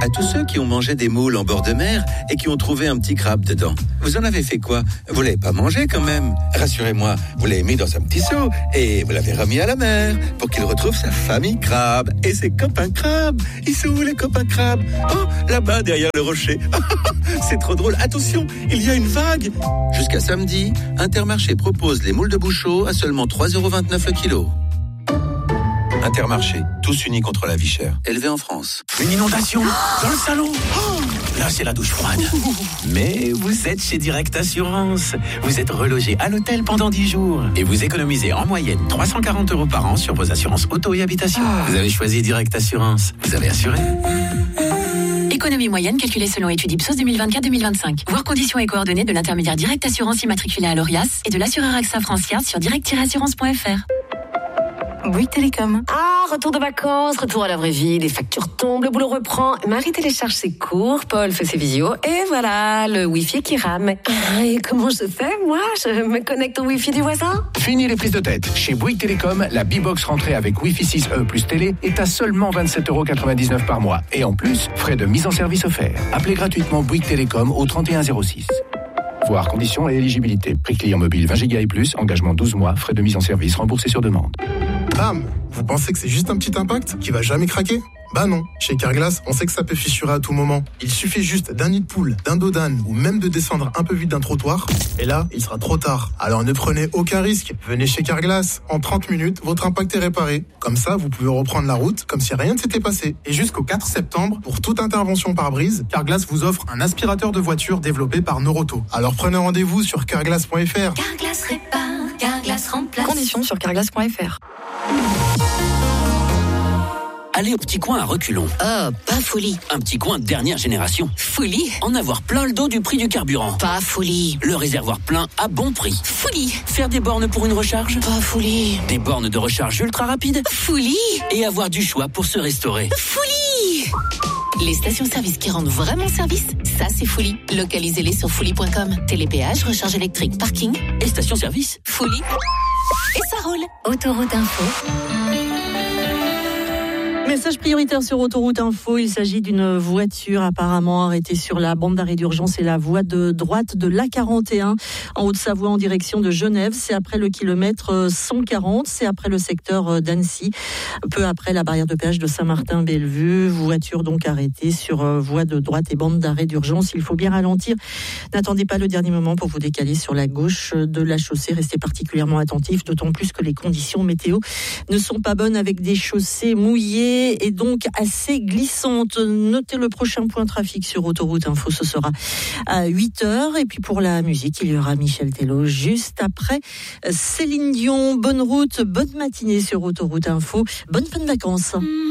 à tous ceux qui ont mangé des moules en bord de mer et qui ont trouvé un petit crabe dedans. Vous en avez fait quoi? Vous l'avez pas mangé quand même? Rassurez-moi, vous l'avez mis dans un petit seau et vous l'avez remis à la mer pour qu'il retrouve sa famille crabe et ses copains crabes. Ils sont où les copains crabes? Oh, là-bas derrière le rocher. C'est trop drôle. Attention, il y a une vague. Jusqu'à samedi, Intermarché propose les moules de Bouchot à seulement 3,29 € le kilo. Intermarché, tous unis contre la vie chère. Élevé en France. Une inondation dans le salon. Là, c'est la douche froide. Mais vous êtes chez Direct Assurance. Vous êtes relogé à l'hôtel pendant 10 jours. Et vous économisez en moyenne 340 € par an sur vos assurances auto et habitation. Vous avez choisi Direct Assurance. Vous avez assuré. Économie moyenne calculée selon étude Ipsos 2024-2025. Voir conditions et coordonnées de l'intermédiaire Direct Assurance immatriculé à l'ORIAS et de l'assureur AXA Francia sur direct-assurance.fr. Bouygues Télécom. Ah, retour de vacances, retour à la vraie vie, les factures tombent, le boulot reprend, Marie télécharge ses cours, Paul fait ses visios, et voilà, le Wi-Fi qui rame. Et comment je fais, moi? Je me connecte au Wi-Fi du voisin? Fini les prises de tête. Chez Bouygues Télécom, la B-Box rentrée avec Wi-Fi 6E plus télé est à seulement 27,99 € par mois. Et en plus, frais de mise en service offerts. Appelez gratuitement Bouygues Télécom au 3106. Voir conditions et éligibilité. Prix client mobile 20 Go et plus, engagement 12 mois, frais de mise en service remboursés sur demande. Bam! Vous pensez que c'est juste un petit impact qui va jamais craquer? Bah non, chez Carglass, on sait que ça peut fissurer à tout moment. Il suffit juste d'un nid de poule, d'un dos d'âne ou même de descendre un peu vite d'un trottoir. Et là, il sera trop tard. Alors ne prenez aucun risque. Venez chez Carglass. En 30 minutes, votre impact est réparé. Comme ça, vous pouvez reprendre la route comme si rien ne s'était passé. Et jusqu'au 4 septembre, pour toute intervention par brise, Carglass vous offre un aspirateur de voiture développé par Noroto. Alors prenez rendez-vous sur carglass.fr. Carglass répare, Carglass remplace. Conditions sur carglass.fr. Allez au petit coin à reculons. Oh, pas folie. Un petit coin de dernière génération. Folie. En avoir plein le dos du prix du carburant. Pas folie. Le réservoir plein à bon prix. Folie. Faire des bornes pour une recharge. Pas folie. Des bornes de recharge ultra rapides. Folie. Et avoir du choix pour se restaurer. Folie. Les stations-service qui rendent vraiment service, ça c'est folie. Localisez-les sur folie.com. Télépéage, recharge électrique, parking et station-service. Folie. Et ça roule. Autoroute Info. Message prioritaire sur Autoroute Info. Il s'agit d'une voiture apparemment arrêtée sur la bande d'arrêt d'urgence et la voie de droite de l'A41 en Haute-Savoie en direction de Genève. C'est après le kilomètre 140. C'est après le secteur d'Annecy. Peu après la barrière de péage de Saint-Martin-Bellevue. Voiture donc arrêtée sur voie de droite et bande d'arrêt d'urgence. Il faut bien ralentir. N'attendez pas le dernier moment pour vous décaler sur la gauche de la chaussée. Restez particulièrement attentifs, d'autant plus que les conditions météo ne sont pas bonnes avec des chaussées mouillées et donc assez glissante. Notez le prochain point trafic sur Autoroute Info, ce sera à 8h. Et puis pour la musique, il y aura Michel Tello juste après Céline Dion. Bonne route, bonne matinée sur Autoroute Info. Bonne fin de vacances.